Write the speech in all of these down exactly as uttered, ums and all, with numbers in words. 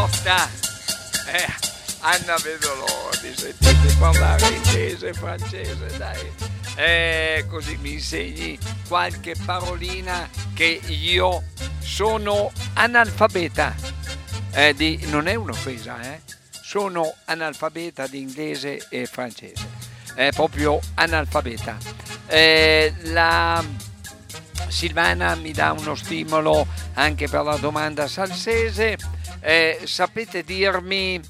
Tosta! Eh, Anna, vedo l'ora di sentirti parlare inglese, francese, dai. Eh, così mi insegni qualche parolina che io sono analfabeta. Eh, di, non è un'offesa, eh? Sono analfabeta di inglese e francese. È proprio analfabeta. Eh, la Silvana mi dà uno stimolo anche per la domanda salsese. Eh, sapete dirmi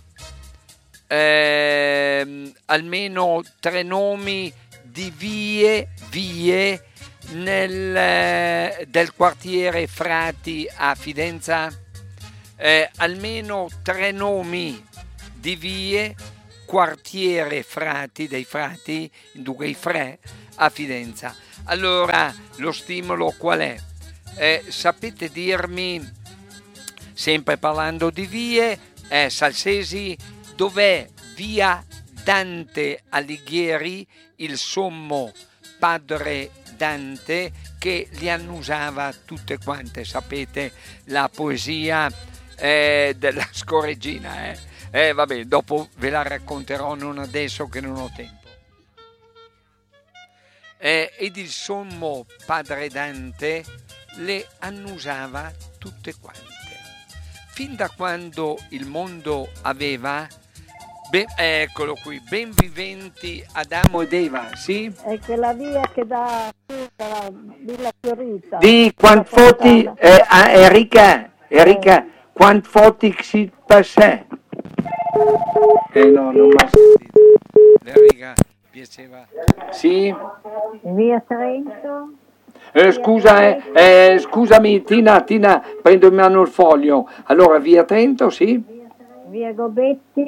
eh, almeno tre nomi di vie, vie nel, eh, del quartiere Frati a Fidenza? Eh, almeno tre nomi di vie, quartiere Frati, dei Frati, dunque i Fre, a Fidenza. Allora, lo stimolo qual è? Eh, sapete dirmi, sempre parlando di vie, eh, Salsesi, dov'è via Dante Alighieri, il sommo padre Dante, che li annusava tutte quante, sapete, la poesia eh, della scoreggina, eh? Eh, vabbè, dopo ve la racconterò, non adesso che non ho tempo. Eh, ed il sommo padre Dante le annusava tutte quante. Fin da quando il mondo aveva, ben, eccolo qui, ben viventi Adamo ed Eva, sì? È quella via che dà alla Villa Fiorita. Di quanti foti, eh, ah, Enrica, Enrica, Eh. quanti foti si passa? Eh no, non mi ha sentito. Enrica, piaceva. Sì? Via Trento. Eh, scusa, eh, eh, scusami, Tina, Tina, prendo in mano il foglio. Allora, via Trento, sì? Via Gobetti.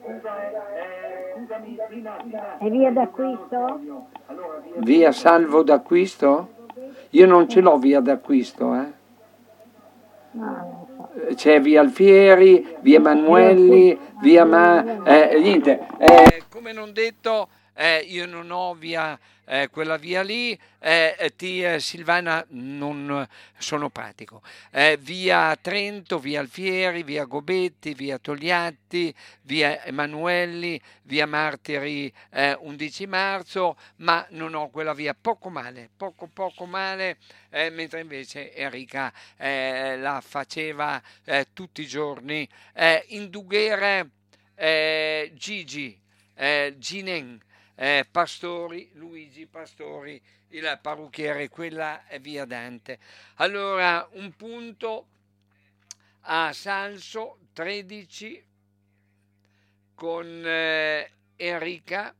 E via d'Acquisto. Via Salvo d'Acquisto? Io non ce l'ho via d'Acquisto, eh. No, C'è via Alfieri, via Emanuelli, via Ma... Eh, niente, eh, come non detto, eh, io non ho via... Eh, quella via lì, eh, eh, ti, eh, Silvana, non sono pratico. Eh, via Trento, via Alfieri, via Gobetti, via Togliatti, via Emanuelli, via Martiri eh, undici marzo, ma non ho quella via, poco male, poco poco male, eh, mentre invece Enrica eh, la faceva eh, tutti i giorni. Eh, in Dughere eh, Gigi, eh, Ginen, Eh, Pastori, Luigi Pastori, il parrucchiere, quella è via Dante. Allora, un punto a Salso, tredici, con eh, Enrica,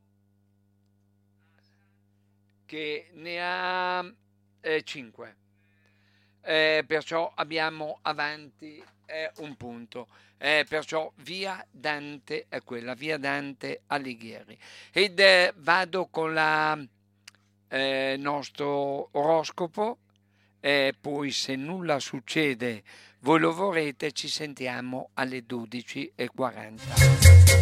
che ne ha eh, cinque. Eh, perciò abbiamo avanti eh, un punto. Eh, perciò via Dante è quella, via Dante Alighieri. Ed eh, vado con la eh, nostro oroscopo, e poi se nulla succede, voi lo vorrete, ci sentiamo alle dodici e quaranta.